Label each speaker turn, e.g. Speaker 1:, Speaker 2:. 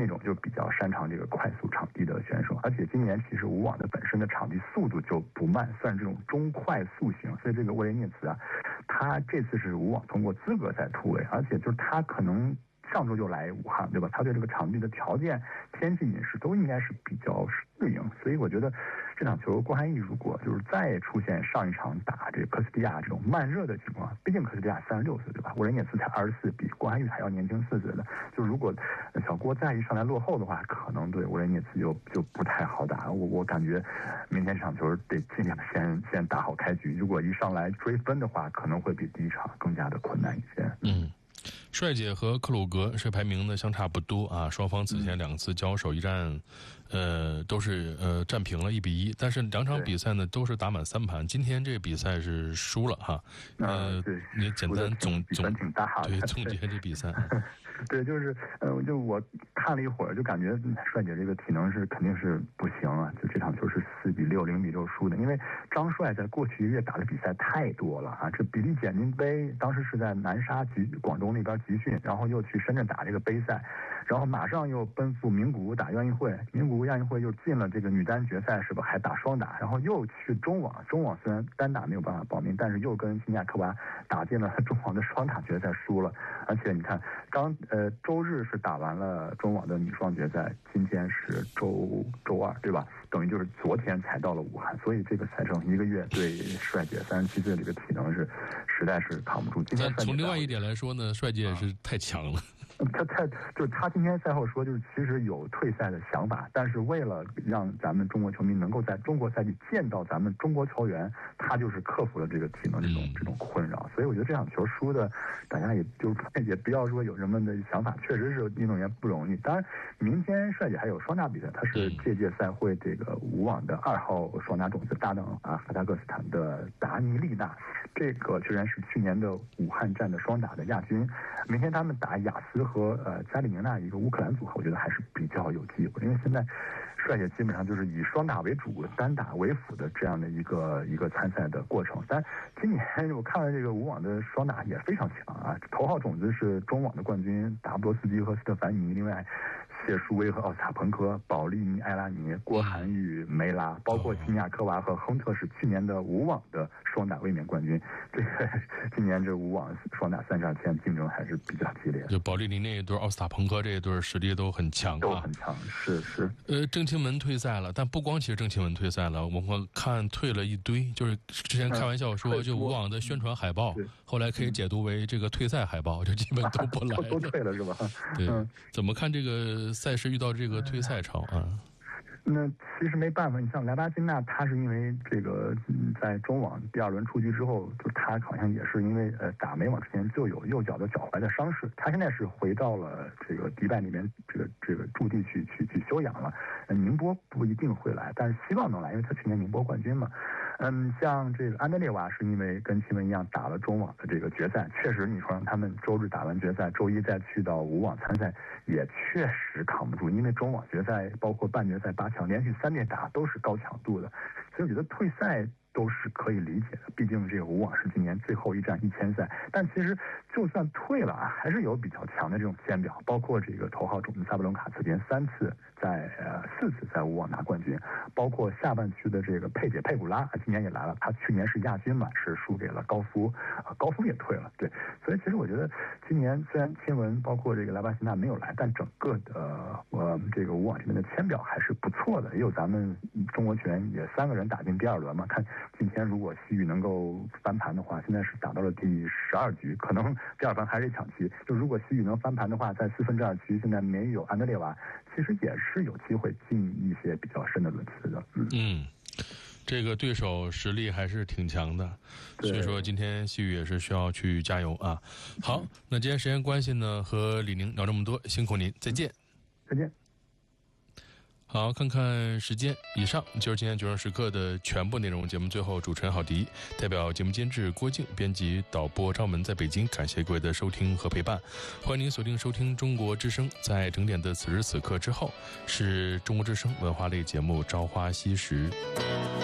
Speaker 1: 那种就比较擅长这个快速场地的选手，而且今年其实无网的本身的场地速度就不慢，算是这种中快速型，所以这个沃雷涅茨啊，他这次是无网通过资格赛突围，而且就是他可能上周就来武汉，对吧？他对这个场地的条件、天气、饮食都应该是比较适应，所以我觉得这场球郭涵毅如果就是再出现上一场打这个科斯蒂亚这种慢热的情况，毕竟科斯蒂亚36岁，对吧？沃雷涅茨才24，比郭涵毅还要年轻4岁的，就如果小郭再一上来落后的话，可能对沃雷涅茨就不太好打。我感觉明天这场球得尽量先打好开局，如果一上来追分的话，可能会比第一场更加的困难一些。
Speaker 2: 帅姐和克鲁格是排名呢相差不多啊，双方此前2次交手一战，都是战平了1-1，但是2场比赛呢都是打满3盘，今天这个比赛是输了哈。
Speaker 1: 对，
Speaker 2: 你简单总
Speaker 1: 挺大的，
Speaker 2: 对，总结这比赛。
Speaker 1: 对，就是就我看了一会儿，就感觉帅姐这个体能是肯定是不行啊，就这场球是4-6、0-6输的，因为张帅在过去1个月打的比赛太多了啊，这比利简金杯当时是在南沙广东那边集训，然后又去深圳打这个杯赛，然后马上又奔赴名古屋打亚运会，名古屋亚运会又进了这个女单决赛，是吧？还打双打，然后又去中网虽然单打没有办法报名，但是又跟辛亚科娃打进了中网的双打决赛，输了。而且你看，周日是打完了中网的女双决赛，今天是周二，对吧？等于就是昨天才到了武汉，所以这个赛程1个月对帅姐37岁这个体能是实在是扛不住。今天
Speaker 2: 从另外一点来说呢，帅姐也是太强了。
Speaker 1: 他今天赛后说，就是其实有退赛的想法，但是为了让咱们中国球迷能够在中国赛季见到咱们中国球员，他就是克服了这个体能这种困扰。所以我觉得这场球输的，大家也不要说有什么的想法，确实是运动员不容易。当然，明天帅姐还有双打比赛，她是这届赛会这个无网的2号双打种子搭档哈萨克斯坦的达尼丽娜，这个居然是去年的武汉站的双打的亚军。明天他们打雅思和加里宁娜一个乌克兰组合，我觉得还是比较有机会，因为现在帅姐基本上就是以双打为主、单打为辅的这样的一个参赛的过程。但今年我看了这个无网的双打也非常强啊，头号种子是中网的冠军达布罗斯基和斯特凡尼，另外谢淑薇和奥斯塔彭科、保利尼、埃拉尼、郭涵予、梅拉，包括辛亚科娃和亨特是去年的无网的双打卫冕冠军。这个今年这无网双打32天竞争还是比较激烈的。
Speaker 2: 就保利尼那一对、奥斯塔彭科这一对实力都很强啊，
Speaker 1: 都很强，是。
Speaker 2: 郑钦文退赛了，但不光其实郑钦文退赛了，我们看退了一堆，就是之前开玩笑说，就无网的宣传海报，后来可以解读为这个退赛海报，就基本都不来
Speaker 1: 都退了是吧？
Speaker 2: 对，怎么看这个赛事遇到这个退赛潮啊？
Speaker 1: 那其实没办法，你像莱巴金娜，她是因为这个在中网第2轮出局之后，就她好像也是因为打美网之前就有右脚的脚踝的伤势，她现在是回到了这个迪拜里面这个驻地去休养了。宁波不一定会来，但是希望能来，因为她去年宁波冠军嘛。像这个安德烈娃是因为跟钦文一样打了中网的这个决赛，确实你说让他们周日打完决赛，周一再去到无网参赛，也确实扛不住，因为中网决赛包括半决赛8强连续3连打都是高强度的，所以我觉得退赛都是可以理解的，毕竟这个无网是今年最后一站1000赛，但其实就算退了啊，还是有比较强的这种先表，包括这个头号种子萨布伦卡此前4次在无网拿冠军，包括下半区的这个佩姐佩古拉今年也来了，她去年是亚军嘛，是输给了高夫，高夫也退了，对，所以其实我觉得今年虽然钦文包括这个莱巴辛娜没有来，但整个的这个无网这边的签表还是不错的，也有咱们中国球员也3个人打进第2轮嘛，看今天如果西域能够翻盘的话，现在是打到了第12局，可能第2盘还是一抢七，就如果西域能翻盘的话，在4分之2局现在没有安德烈娃，其实也是有机会进一些比较深的轮次的。
Speaker 2: 这个对手实力还是挺强的，所以说今天西域也是需要去加油啊。好，那今天时间关系呢，和李宁聊这么多，辛苦您，再见。
Speaker 1: 再见。
Speaker 2: 好，看看时间，以上就是今天90时刻的全部内容。节目最后，主持人郝迪代表节目监制郭靖、编辑导播张文在北京，感谢各位的收听和陪伴。欢迎您锁定收听中国之声，在整点的此时此刻之后，是中国之声文化类节目《朝花夕拾》。